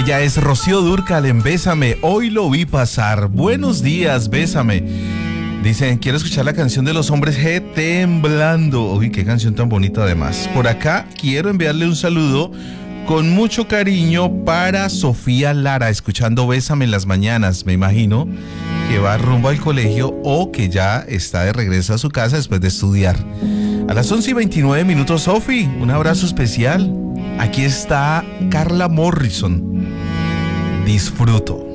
Ella es Rocío Dúrcal en Bésame. Hoy lo vi pasar. Buenos días, Bésame. Dicen, quiero escuchar la canción de Los Hombres G, Temblando. Uy, qué canción tan bonita además. Por acá quiero enviarle un saludo con mucho cariño para Sofía Lara, escuchando Bésame en las mañanas. Me imagino que va rumbo al colegio o que ya está de regreso a su casa después de estudiar. A las 11:29, Sofi, un abrazo especial. Aquí está Carla Morrison. Disfruto.